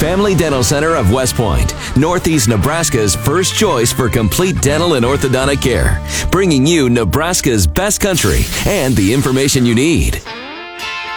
Family Dental Center of West Point, Northeast Nebraska's first choice for complete dental and orthodontic care, bringing you Nebraska's best country and the information you need.